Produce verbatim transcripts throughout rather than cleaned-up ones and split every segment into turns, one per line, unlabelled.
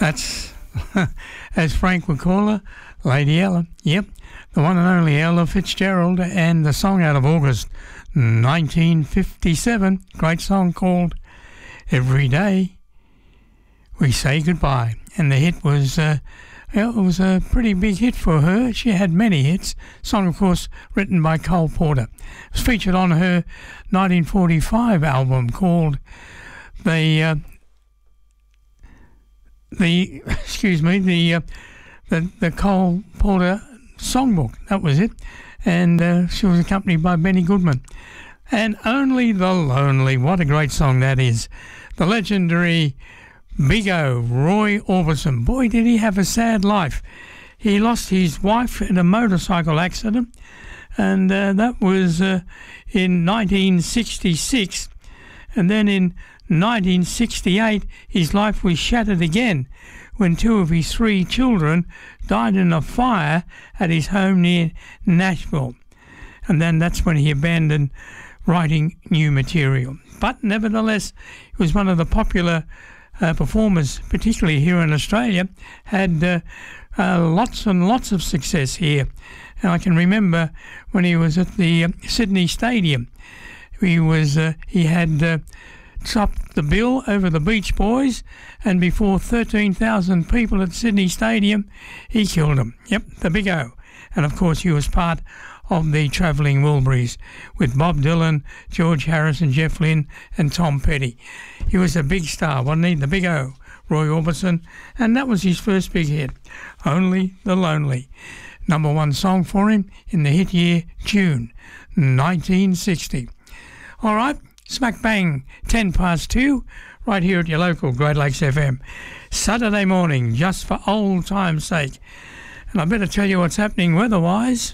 That's, as Frank would call her, Lady Ella. Yep, the one and only Ella Fitzgerald, and the song out of August nineteen fifty-seven. Great song called Every Day We Say Goodbye. And the hit was, uh, it was a pretty big hit for her. She had many hits. Song, of course, written by Cole Porter. It was featured on her nineteen forty-five album called the, uh, the excuse me, the, uh, the, the Cole Porter Songbook. That was it. And uh, she was accompanied by Benny Goodman. And Only the Lonely. What a great song that is. The legendary Big O, Roy Orbison. Boy, did he have a sad life. He lost his wife in a motorcycle accident, and uh, that was uh, in nineteen sixty-six. And then in nineteen sixty-eight, his life was shattered again when two of his three children died in a fire at his home near Nashville. And then that's when he abandoned writing new material. But nevertheless, he was one of the popular Uh, performers, particularly here in Australia, had uh, uh, lots and lots of success here. And I can remember when he was at the uh, Sydney Stadium, he was uh, he had uh, topped the bill over the Beach Boys, and before thirteen thousand people at Sydney Stadium, he killed them. Yep, the Big O. And of course, he was part of the Travelling Wilburys with Bob Dylan, George Harrison, Jeff Lynne and Tom Petty. He was a big star, wasn't he? The Big O, Roy Orbison, and that was his first big hit, Only the Lonely. Number one song for him in the hit year, June nineteen sixty. All right, smack bang, ten past two, right here at your local Great Lakes F M. Saturday morning, just for old time's sake. And I better tell you what's happening weather-wise.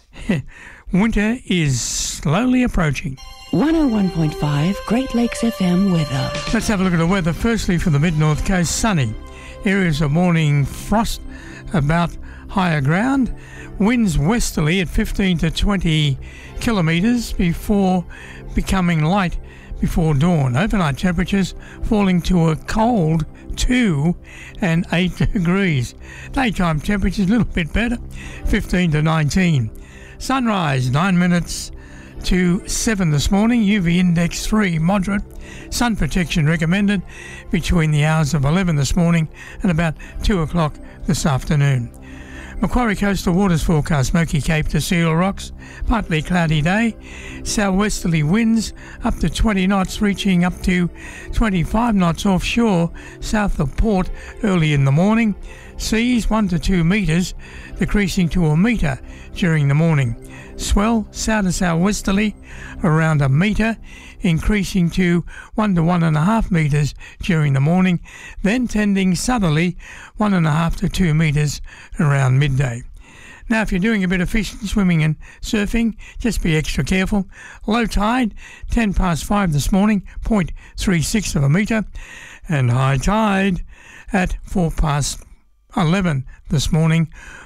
Winter is slowly approaching.
one oh one point five Great Lakes F M weather.
Let's have a look at the weather. Firstly, for the mid-north coast, sunny. Areas of morning frost about higher ground. Winds westerly at fifteen to twenty kilometres before becoming light before dawn. Overnight temperatures falling to a cold two and eight degrees. Daytime temperatures a little bit better, fifteen to nineteen. Sunrise, nine minutes to seven this morning. U V index three, moderate. Sun protection recommended between the hours of eleven this morning and about two o'clock this afternoon. Macquarie coastal waters forecast, Smoky Cape to Seal Rocks, partly cloudy day. Southwesterly winds up to twenty knots, reaching up to twenty-five knots offshore, south of port early in the morning. Seas one to two metres, decreasing to a metre during the morning. Swell south to southwesterly around a metre, increasing to one to one and a half metres during the morning, then tending southerly one and a half to two metres around midday. Now, if you're doing a bit of fishing, swimming and surfing, just be extra careful. Low tide, ten past five this morning, zero point three six of a metre, and high tide at four past eleven this morning,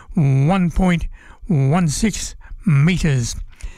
one point one six metres.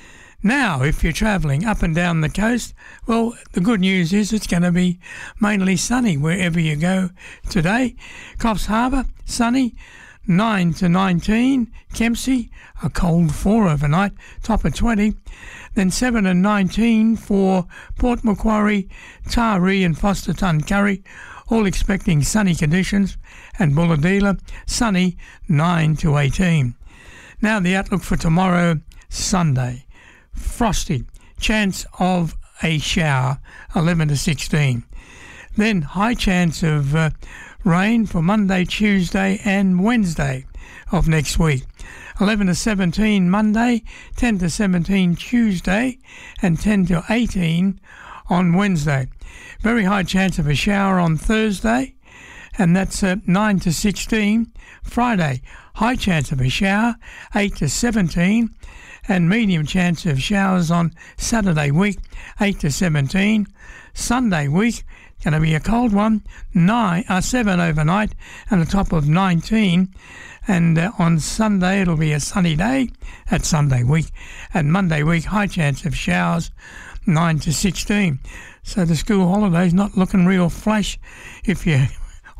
Now, if you're travelling up and down the coast, well, the good news is it's going to be mainly sunny wherever you go today. Coffs Harbour, sunny, nine to nineteen. Kempsey, a cold four overnight, top of twenty. Then seven and nineteen for Port Macquarie, Taree and Foster Tuncurry, all expecting sunny conditions. And Bulahdelah, sunny, nine to eighteen. Now the outlook for tomorrow, Sunday. Frosty, chance of a shower, eleven to sixteen. Then high chance of uh, rain for Monday, Tuesday and Wednesday of next week. eleven to seventeen Monday, ten to seventeen Tuesday and ten to eighteen on Wednesday. Very high chance of a shower on Thursday, and that's uh, nine to sixteen. Friday, high chance of a shower, eight to seventeen. And medium chance of showers on Saturday week, eight to seventeen. Sunday week, going to be a cold one, nine, uh, seven overnight and a top of nineteen. And uh, on Sunday it'll be a sunny day at Sunday week. And Monday week, high chance of showers, nine to sixteen. So the school holiday's not looking real flash if you're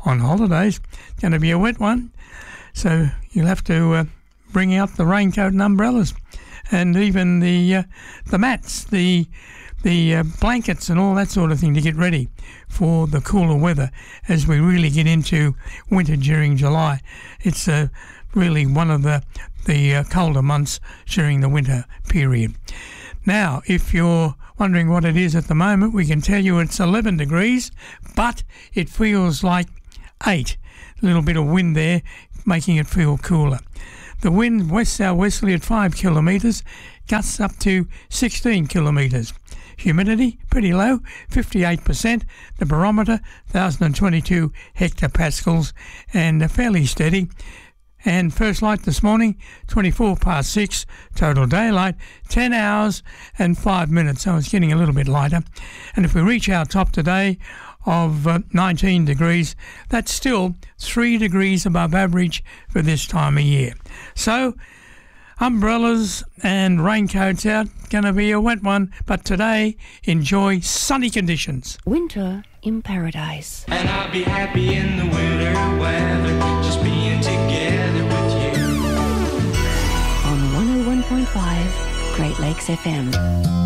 on holidays. It's going to be a wet one, so you'll have to uh, bring out the raincoat and umbrellas, and even the uh, the mats, the the uh, blankets and all that sort of thing to get ready for the cooler weather as we really get into winter during July. It's uh, really one of the, the uh, colder months during the winter period. Now, if you're wondering what it is at the moment, we can tell you it's eleven degrees, but it feels like eight. A little bit of wind there, making it feel cooler. The wind west-southwesterly at five kilometres, gusts up to sixteen kilometres. Humidity, pretty low, fifty-eight percent. The barometer, one thousand twenty-two hectopascals, and fairly steady. And first light this morning, twenty-four past six. Total daylight, ten hours and five minutes. So it's getting a little bit lighter. And if we reach our top today of uh, nineteen degrees, that's still three degrees above average for this time of year. So umbrellas and raincoats out, going to be a wet one, but today enjoy sunny conditions.
Winter in Paradise.
And I'll be happy in the winter weather, just being together with you.
On one oh one point five Great Lakes F M.